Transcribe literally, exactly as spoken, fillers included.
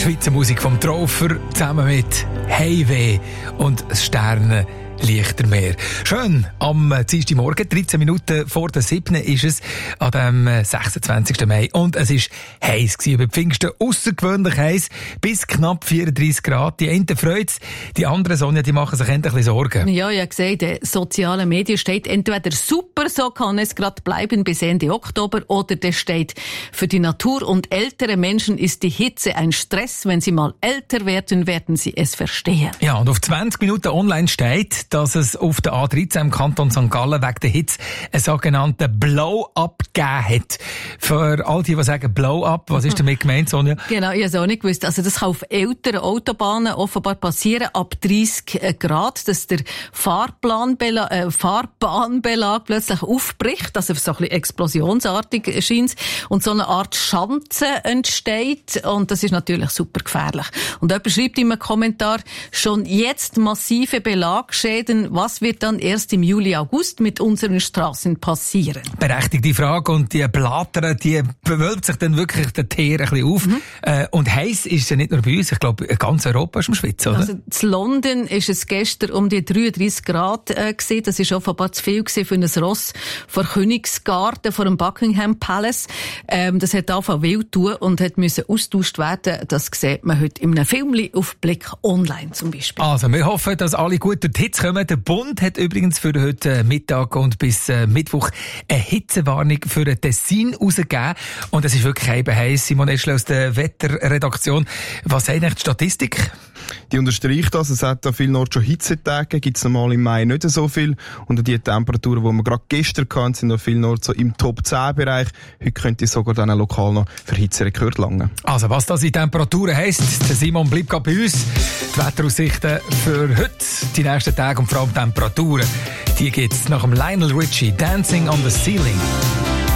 Schweizer Musik vom Trofer zusammen mit Heimweh und das Sterne Lichtermeer. Schön, am Dienstagmorgen, dreizehn Minuten vor der siebten ist es, an dem sechsundzwanzigsten Mai. Und es war heiß gewesen, über Pfingsten, außergewöhnlich heiß, bis knapp vierunddreissig Grad. Die einen freut es, die anderen, Sonja, die machen sich endlich ein bisschen Sorgen. Ja, ich habe gesehen, in den sozialen Medien steht entweder super, so kann es gerade bleiben bis Ende Oktober, oder das steht, für die Natur und ältere Menschen ist die Hitze ein Stress. Wenn sie mal älter werden, werden sie es verstehen. Ja, und auf zwanzig Minuten online steht, dass es auf der A dreizehn im Kanton Sankt Gallen wegen der Hitze einen sogenannten Blow-up gegeben hat. Für all die, die sagen Blow-up, was ist damit gemeint, Sonja? Genau, ich habe es auch nicht gewusst. Also das kann auf älteren Autobahnen offenbar passieren, ab dreißig Grad, dass der Fahrplanbelag, äh, Fahrbahnbelag plötzlich aufbricht, also so ein bisschen explosionsartig erscheint und so eine Art Schanze entsteht, und das ist natürlich super gefährlich. Und jemand schreibt in einem Kommentar, schon jetzt massive Belagschäden. Was wird dann erst im Juli, August mit unseren Straßen passieren? Berechtigte Frage, und die Blattern, die bewölbt sich dann wirklich der Teer ein bisschen auf. Mhm. Äh, und heiß ist es ja nicht nur bei uns, ich glaube, ganz Europa ist am Schwitzen, oder? Also in London ist es gestern um die dreiunddreissig Grad äh, gewesen. Das ist offenbar zu viel gewesen für ein Ross vor Königsgarten, vor dem Buckingham Palace. Ähm, das hat angefangen wild tun und hat müssen austauscht werden. Das sieht man heute in einem Film auf Blick online zum Beispiel. Also, wir hoffen, dass alle gut durch die Hitze kommen. Der Bund hat übrigens für heute Mittag und bis äh, Mittwoch eine Hitzewarnung für ein Tessin rausgegeben. Und es ist wirklich eben heiß. Simon Eschle aus der Wetterredaktion. Was sagt eigentlich die Statistik? Die unterstreicht das. Es hat an vielen Orten schon Hitzetage. Gibt es normal im Mai nicht so viel. Und die Temperaturen, die wir gerade gestern hatten, sind an vielen Orten so im Top zehn Bereich. Heute könnte es sogar dann lokal noch für Hitzerekord langen. Also, was das in Temperaturen heisst, der Simon bleibt gerade bei uns. Die Wetteraussichten für heute, die nächsten Tage und vor allem Temperaturen, die gibt's nach dem Lionel Richie, Dancing on the Ceiling.